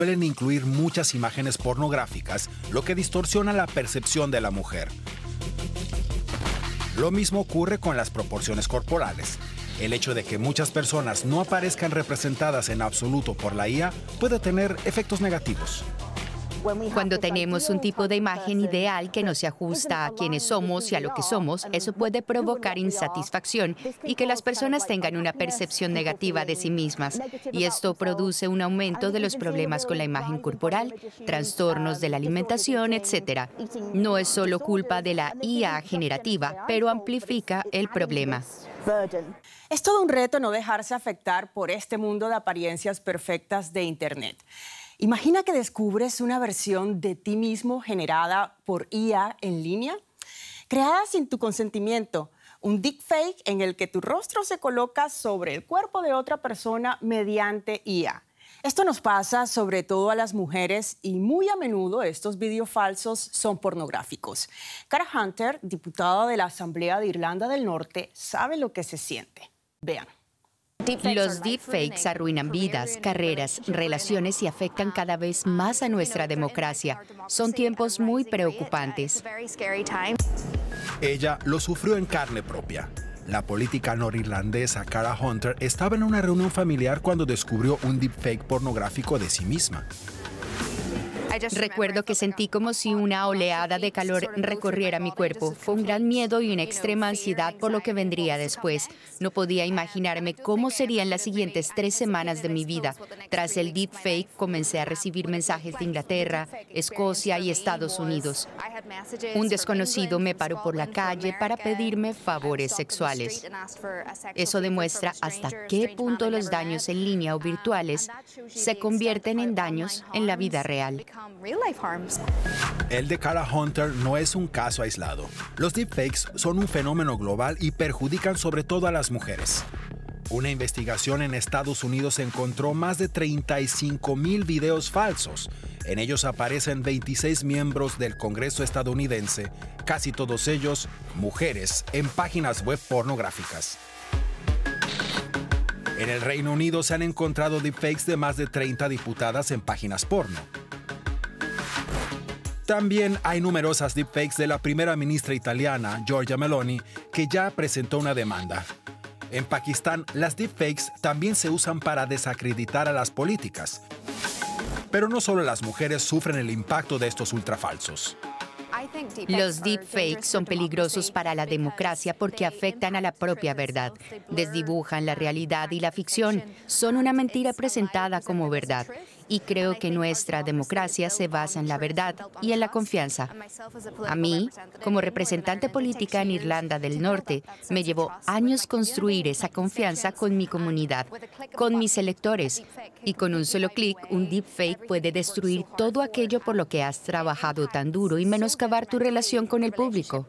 suelen incluir muchas imágenes pornográficas, lo que distorsiona la percepción de la mujer. Lo mismo ocurre con las proporciones corporales. El hecho de que muchas personas no aparezcan representadas en absoluto por la IA puede tener efectos negativos. Cuando tenemos un tipo de imagen ideal que no se ajusta a quienes somos y a lo que somos, eso puede provocar insatisfacción y que las personas tengan una percepción negativa de sí mismas. Y esto produce un aumento de los problemas con la imagen corporal, trastornos de la alimentación, etc. No es solo culpa de la IA generativa, pero amplifica el problema. Es todo un reto no dejarse afectar por este mundo de apariencias perfectas de Internet. Imagina que descubres una versión de ti mismo generada por IA en línea, creada sin tu consentimiento, un deepfake en el que tu rostro se coloca sobre el cuerpo de otra persona mediante IA. Esto nos pasa sobre todo a las mujeres y muy a menudo estos videos falsos son pornográficos. Cara Hunter, diputada de la Asamblea de Irlanda del Norte, sabe lo que se siente. Vean. Los deepfakes arruinan vidas, carreras, relaciones y afectan cada vez más a nuestra democracia. Son tiempos muy preocupantes. Ella lo sufrió en carne propia. La política norirlandesa Cara Hunter estaba en una reunión familiar cuando descubrió un deepfake pornográfico de sí misma. Recuerdo que sentí como si una oleada de calor recorriera mi cuerpo. Fue un gran miedo y una extrema ansiedad por lo que vendría después. No podía imaginarme cómo serían las siguientes 3 semanas de mi vida. Tras el deepfake, comencé a recibir mensajes de Inglaterra, Escocia y Estados Unidos. Un desconocido me paró por la calle para pedirme favores sexuales. Eso demuestra hasta qué punto los daños en línea o virtuales se convierten en daños en la vida real. El de Cara Hunter no es un caso aislado. Los deepfakes son un fenómeno global y perjudican sobre todo a las mujeres. Una investigación en Estados Unidos encontró más de 35,000 videos falsos. En ellos aparecen 26 miembros del Congreso estadounidense, casi todos ellos mujeres, en páginas web pornográficas. En el Reino Unido se han encontrado deepfakes de más de 30 diputadas en páginas porno. También hay numerosas deepfakes de la primera ministra italiana, Giorgia Meloni, que ya presentó una demanda. En Pakistán, las deepfakes también se usan para desacreditar a las políticas. Pero no solo las mujeres sufren el impacto de estos ultrafalsos. Los deepfakes son peligrosos para la democracia porque afectan a la propia verdad. Desdibujan la realidad y la ficción. Son una mentira presentada como verdad. Y creo que nuestra democracia se basa en la verdad y en la confianza. A mí, como representante política en Irlanda del Norte, me llevó años construir esa confianza con mi comunidad, con mis electores. Y con un solo clic, un deepfake puede destruir todo aquello por lo que has trabajado tan duro y menoscabar tu relación con el público.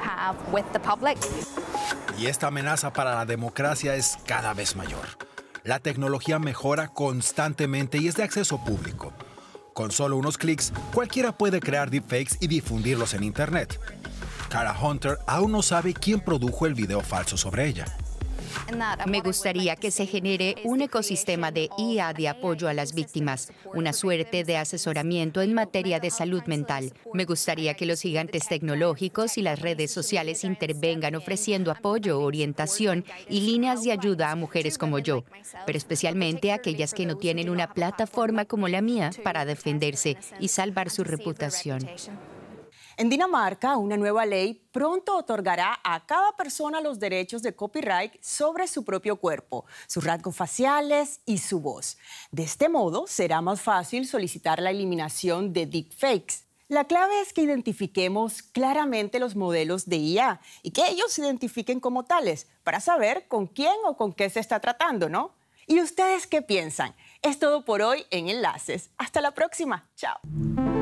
Y esta amenaza para la democracia es cada vez mayor. La tecnología mejora constantemente y es de acceso público. Con solo unos clics, cualquiera puede crear deepfakes y difundirlos en Internet. Cara Hunter aún no sabe quién produjo el video falso sobre ella. Me gustaría que se genere un ecosistema de IA de apoyo a las víctimas, una suerte de asesoramiento en materia de salud mental. Me gustaría que los gigantes tecnológicos y las redes sociales intervengan ofreciendo apoyo, orientación y líneas de ayuda a mujeres como yo, pero especialmente a aquellas que no tienen una plataforma como la mía para defenderse y salvar su reputación. En Dinamarca, una nueva ley pronto otorgará a cada persona los derechos de copyright sobre su propio cuerpo, sus rasgos faciales y su voz. De este modo, será más fácil solicitar la eliminación de deepfakes. La clave es que identifiquemos claramente los modelos de IA y que ellos se identifiquen como tales para saber con quién o con qué se está tratando, ¿no? ¿Y ustedes qué piensan? Es todo por hoy en Enlaces. Hasta la próxima. Chao.